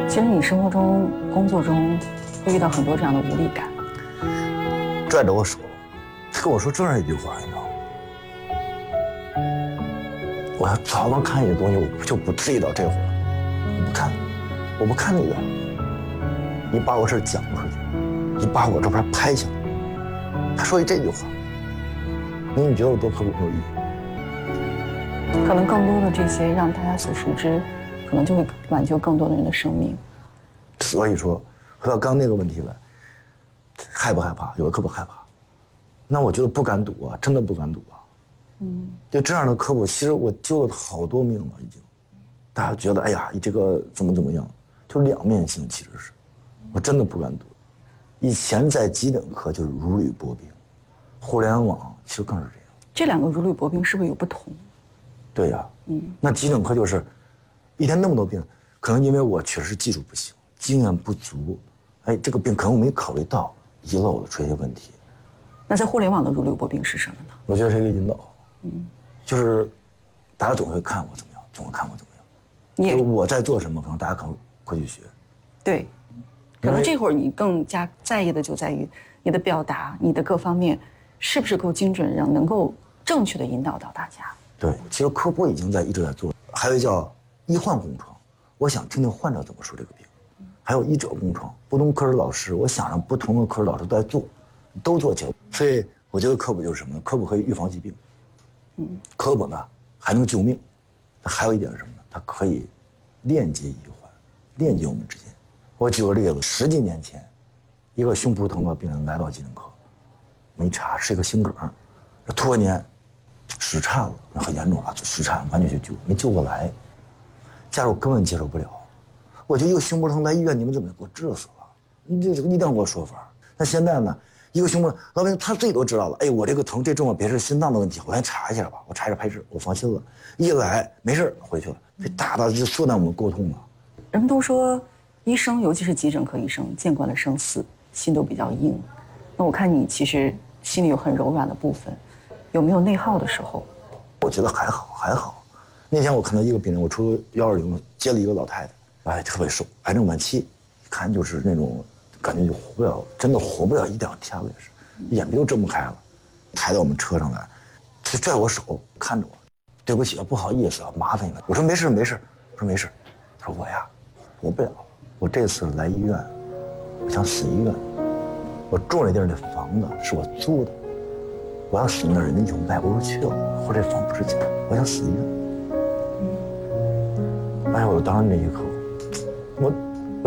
其实你生活中、工作中会遇到很多这样的无力感， 拽着我手，跟我说这样一句话，你知道吗？我要早能看你的东西，我就不至于到这会儿。我不看你的，你把我事讲出去，你把我这边拍下来。他说这句话，你觉得我多刻苦受益？ 可能更多的这些让大家所熟知，可能就会挽救更多的人的生命。 所以说，回到刚那个问题来，害不害怕？有的科普害怕，那我觉得不敢赌啊，真的不敢赌啊。就这样的科普，其实我救了好多命了，已经。大家觉得，哎呀，你这个怎么样，就两面性，其实是，我真的不敢赌。以前在急诊科就是如履薄冰，互联网其实更是这样。 这两个如履薄冰是不是有不同？ 对呀，那急诊科就是一天那么多病，可能因为我确实技术不行，经验不足，哎，这个病可能我没考虑到，遗漏了出现问题。 那在互联网的如履薄冰是什么呢？ 我觉得是一个引导，就是大家总会看我怎么样，总会看我怎么样。就是我在做什么，可能大家可能会去学。 对，可能这会儿你更加在意的就在于你的表达，你的各方面是不是够精准，让能够正确的引导到大家。 对，其实科普已经一直在做，还有一叫医患共创，我想听听患者怎么说这个病，还有医者共创，不同科室老师，我想让不同的科室老师都在做，都做起来。所以我觉得科普就是什么呢？科普可以预防疾病，科普呢还能救命，还有一点是什么呢？它可以链接医患，链接我们之间。我举个例子，10几年前，一个胸脯疼的病人来到急诊科，我一查是一个心梗，突然间室颤了，很严重了，室颤完全去救，没救过来，家属根本接受不了。我就一个胸脯疼来医院，你们怎么给我治死了？你这个一定要给我说法。那现在呢，一个胸脯老百姓他自己都知道了，哎，我这个疼这重要别是心脏的问题，我先查一下吧，我查一下拍摄，我放心了。一来没事回去了，这大大就缩短我们沟通了。 人们都说，医生尤其是急诊科医生，见惯了生死，心都比较硬。那我看你其实心里有很柔软的部分，有没有内耗的时候？ 我觉得还好。那天我看到一个病人，我出120接了一个老太太，哎，特别瘦，癌症晚期，一看就是那种感觉就活不了，真的活不了1-2天了，也是，眼皮都睁不开了，抬到我们车上来，就拽我手，看着我，对不起啊，不好意思啊，麻烦你了。我说没事，我说没事，他说我呀，活不了，我这次来医院，我想死医院，我住那地儿那房子是我租的，我要死那人家已经卖不出去了，或者房不值钱，我想死医院。哎呀，我当时那一刻，我